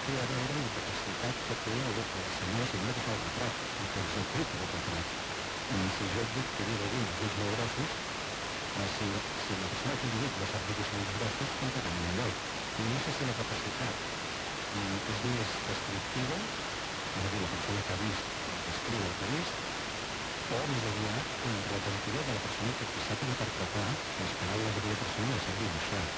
té a veure amb la capacitat que té el senyor o senyora que fa el retrat, el que executa el retrat. I si jo et dic que diu algú els ulls molt grossos, si la persona que li dic no sap dir que són ulls grossos, no té cap lloc. I no sé si la capacitat és més descriptiva, és a dir, la persona que ha vist descriu el que ha vist, o més aviat retentiva de la persona que sap interpretar les paraules d'aquella persona i les sap dibuixar.